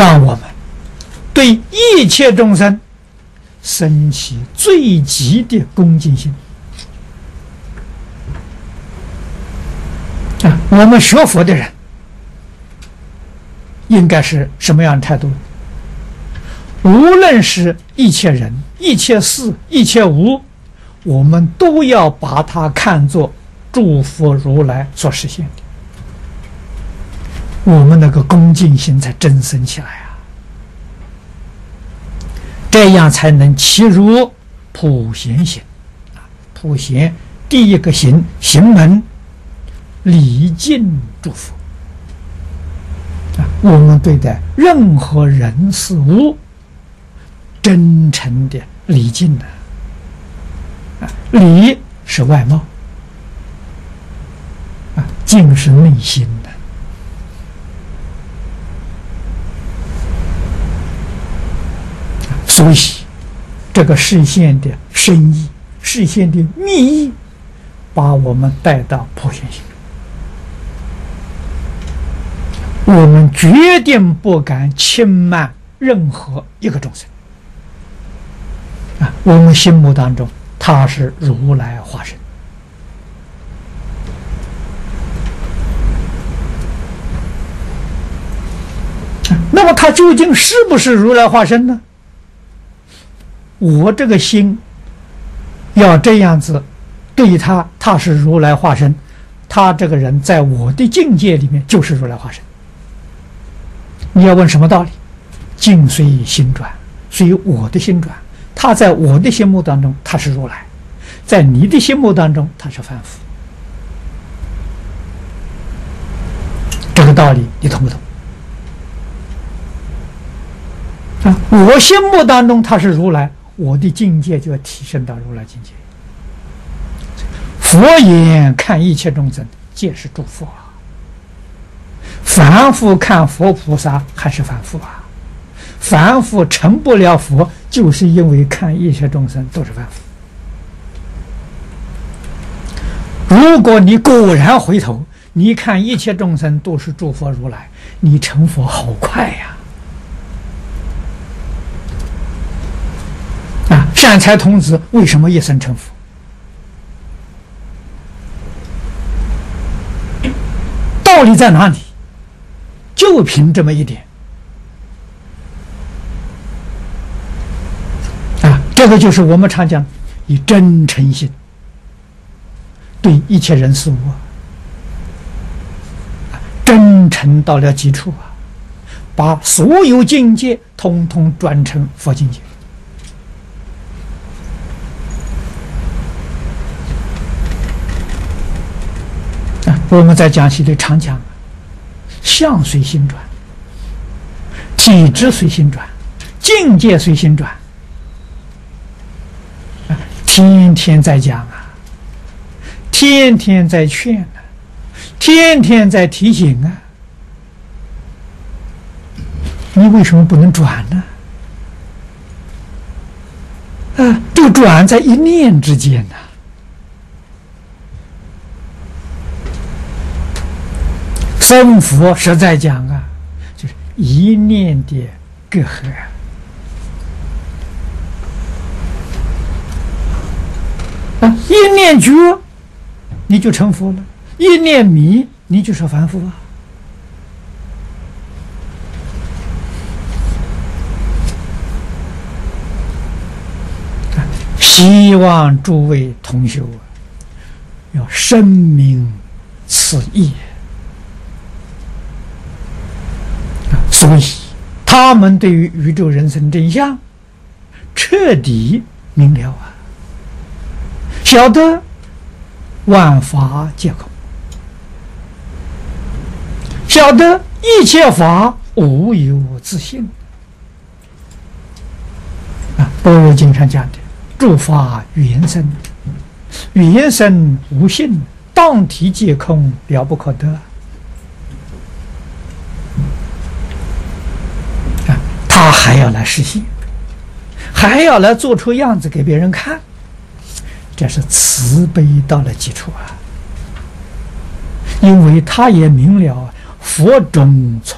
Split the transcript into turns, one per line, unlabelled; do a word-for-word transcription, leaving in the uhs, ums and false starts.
让我们对一切众生升起最极的恭敬心。啊，我们学佛的人应该是什么样的态度？无论是一切人、一切事、一切物，我们都要把它看作诸佛如来所实现的，我们那个恭敬心才真生起来啊！这样才能契入普贤行。普贤第一个行行门，礼敬诸佛。我们对待任何人事物，真诚的礼敬的。礼是外貌，啊，敬是内心的。所以，这个视线的深意、视线的密意，把我们带到普贤行。我们决定不敢轻慢任何一个众生啊！我们心目当中，他是如来化身。那么他究竟是不是如来化身呢？我这个心要这样子对他，他是如来化身，他这个人在我的境界里面就是如来化身。你要问什么道理？境随心转，随我的心转。他在我的心目当中他是如来，在你的心目当中他是凡夫。这个道理你懂不懂？啊，我心目当中他是如来，我的境界就要提升到如来境界。佛眼看一切众生皆是诸佛啊，凡夫看佛菩萨还是凡夫啊，凡夫成不了佛，就是因为看一切众生都是凡夫。如果你果然回头，你看一切众生都是诸佛如来，你成佛好快呀！啊，善财童子为什么一生成佛？道理在哪里？就凭这么一点啊！这个就是我们常讲，以真诚心对一切人事物啊，真诚到了极处啊，把所有境界通通转成佛境界。啊，我们在讲习里常讲，相随心转，体质随心转，境界随心转，啊，天天在讲啊，天天在劝啊，天天在提醒啊，你为什么不能转呢？啊，这个转在一念之间呢、啊。僧佛实在讲啊，就是一念的隔阂啊，一念觉你就成佛了，一念迷你就是凡夫啊。希望诸位同修啊，要深明此意。所以，他们对于宇宙人生真相彻底明了啊，晓得万法皆空，晓得一切法无有自性啊。般若经上讲的，诸法缘生，缘生无性，当体皆空，了不可得。他还要来实现，还要来做出样子给别人看，这是慈悲到了极处啊！因为他也明了佛种从